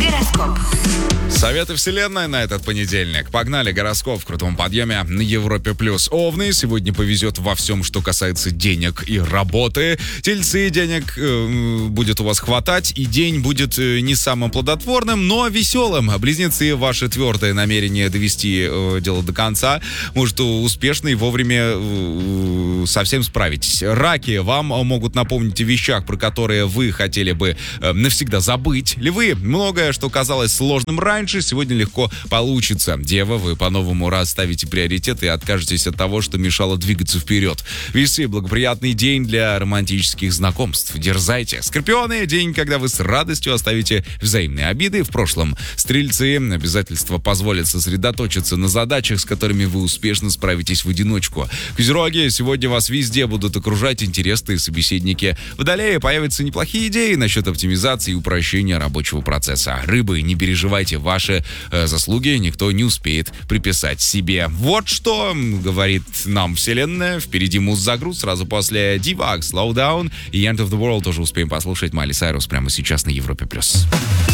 Гороскоп. Советы вселенной на этот понедельник. Погнали, гороскоп в крутом подъеме на Европе+. Овны, сегодня повезет во всем, что касается денег и работы. Тельцы, денег будет у вас хватать, и день будет не самым плодотворным, но веселым. Близнецы, ваше твердое намерение довести дело до конца может успешно и вовремя совсем справитесь. Раки, вам могут напомнить о вещах, про которые вы хотели бы навсегда забыть. Львы, многое, что казалось сложным раньше, сегодня легко получится. Дева, вы по-новому расставите приоритеты и откажетесь от того, что мешало двигаться вперед. Весы, благоприятный день для романтических знакомств. Дерзайте. Скорпионы, день, когда вы с радостью оставите взаимные обиды в прошлом. Стрельцы, обязательства позволят сосредоточиться на задачах, с которыми вы успешно справитесь в одиночку. Козероги, сегодня вас везде будут окружать интересные собеседники. Водолеи, появятся неплохие идеи насчет оптимизации и упрощения рабочего процесса. Рыбы, не переживайте, ваши заслуги никто не успеет приписать себе. Вот что говорит нам вселенная. Впереди муз-загруз, сразу после Divac, Slow Down и End of the World тоже успеем послушать. Майли Сайрус прямо сейчас на Европе+.